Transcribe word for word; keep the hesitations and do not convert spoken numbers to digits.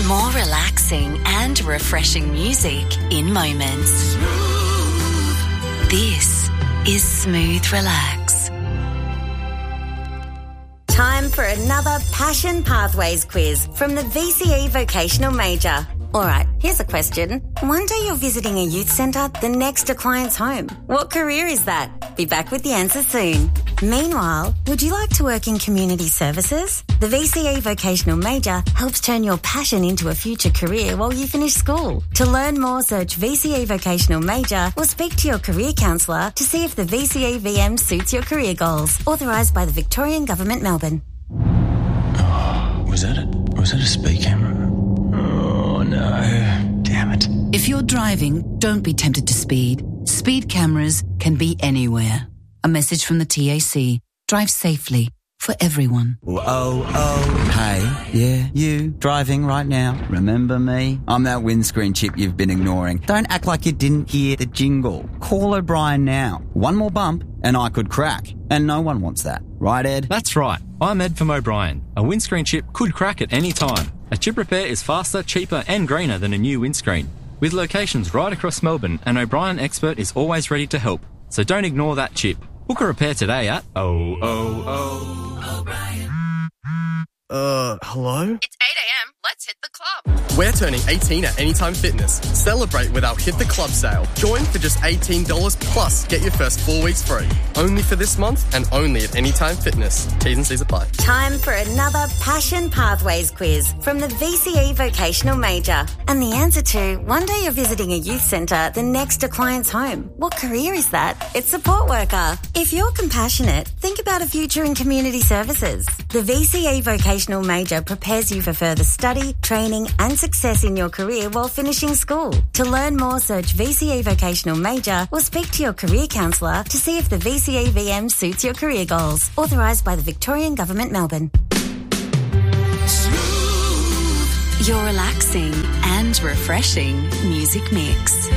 More relaxing and refreshing music in moments. This is Smooth Relax. Time for another Passion Pathways quiz from the V C E Vocational Major. All right, here's a question. One day you're visiting a youth centre, the next a client's home. What career is that? Be back with the answer soon. Meanwhile, would you like to work in community services? The V C E Vocational Major helps turn your passion into a future career while you finish school. To learn more, search V C E Vocational Major or speak to your career counsellor to see if the V C E V M suits your career goals. Authorised by the Victorian Government, Melbourne. Oh, was that a, was that a speed camera? Oh, no. Damn it. If you're driving, don't be tempted to speed. Speed cameras can be anywhere. A message from the T A C. Drive safely for everyone. Oh, oh, hey, yeah, you, driving right now. Remember me? I'm that windscreen chip you've been ignoring. Don't act like you didn't hear the jingle. Call O'Brien now. One more bump and I could crack. And no one wants that. Right, Ed? That's right. I'm Ed from O'Brien. A windscreen chip could crack at any time. A chip repair is faster, cheaper and greener than a new windscreen. With locations right across Melbourne, an O'Brien expert is always ready to help. So don't ignore that chip. Book a repair today at oh oh oh O'Brien. Uh, hello? It's eight a.m. Let's hit the club. We're turning eighteen at Anytime Fitness. Celebrate with our Hit the Club sale. Join for just eighteen dollars plus get your first four weeks free. Only for this month and only at Anytime Fitness. T's and C's apply. Time for another Passion Pathways quiz from the V C E Vocational Major. And the answer to, one day you're visiting a youth centre, the next a client's home. What career is that? It's support worker. If you're compassionate, think about a future in community services. The V C E Vocational Major prepares you for further study, training and success in your career while finishing school. To learn more, search V C E Vocational Major or speak to your career counsellor to see if the V C E V M suits your career goals. Authorised by the Victorian Government, Melbourne. Your relaxing and refreshing music mix.